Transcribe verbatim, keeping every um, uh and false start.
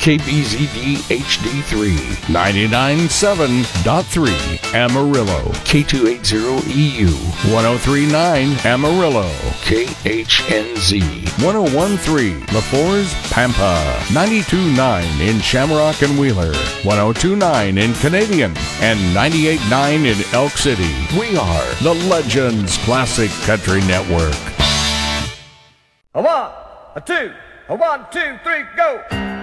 K B Z D H D three, ninety-nine point seven point three Amarillo, K two eighty E U, one oh three point nine Amarillo, K H N Z, one oh one point three La Force, Pampa, ninety-two point nine in Shamrock and Wheeler, one oh two point nine in Canadian, and ninety-eight point nine in Elk City. We are the Legends Classic Country Network. A one, a two, a one, two, three, go!